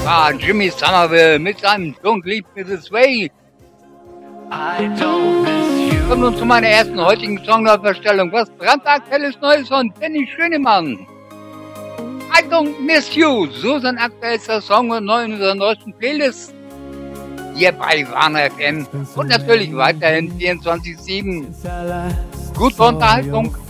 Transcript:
war Jimmy Somerville mit seinem Don't Leave Me This Way. Kommen nun zu meiner ersten heutigen Songlaufverstellung. Was brandaktuelles Neues von Danny Schönemann. I Don't Miss You, so sein aktuellster Song und neu in unserer neuesten Playlist. Hier bei Warner FM und natürlich weiterhin 24/7. Gute Unterhaltung.